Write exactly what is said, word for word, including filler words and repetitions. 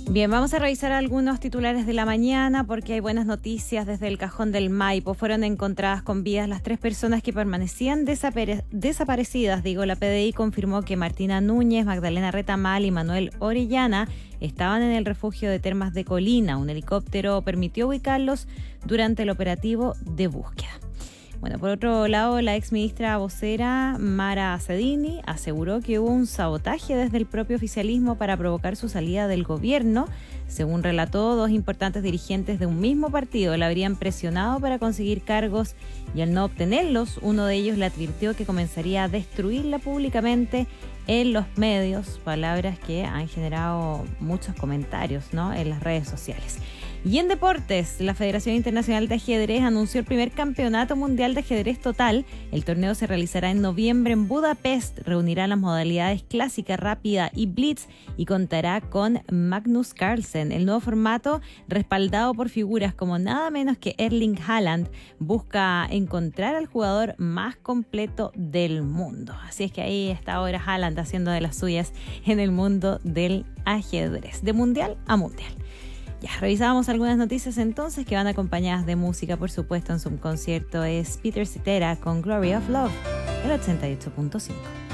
Bien, vamos a revisar algunos titulares de la mañana porque hay buenas noticias desde el Cajón del Maipo. Fueron encontradas con vidas las tres personas que permanecían desapare- desaparecidas. Digo, la P D I confirmó que Martina Núñez, Magdalena Retamal y Manuel Orellana estaban en el refugio de Termas de Colina. Un helicóptero permitió ubicarlos durante el operativo de búsqueda. Bueno, por otro lado, la exministra vocera Mara Cedini aseguró que hubo un sabotaje desde el propio oficialismo para provocar su salida del gobierno. Según relató, dos importantes dirigentes de un mismo partido la habrían presionado para conseguir cargos y al no obtenerlos, uno de ellos le advirtió que comenzaría a destruirla públicamente en los medios, palabras que han generado muchos comentarios, ¿no?, en las redes sociales. Y en deportes, la Federación Internacional de Ajedrez anunció el primer campeonato mundial de ajedrez total. El torneo se realizará en noviembre en Budapest, reunirá las modalidades clásica, rápida y blitz y contará con Magnus Carlsen. El nuevo formato, respaldado por figuras como nada menos que Erling Haaland, busca encontrar al jugador más completo del mundo. Así es que ahí está ahora Haaland haciendo de las suyas en el mundo del ajedrez, de mundial a mundial. Ya, revisábamos algunas noticias entonces que van acompañadas de música, por supuesto. En su concierto es Peter Cetera con Glory of Love, el ochenta y ocho punto cinco.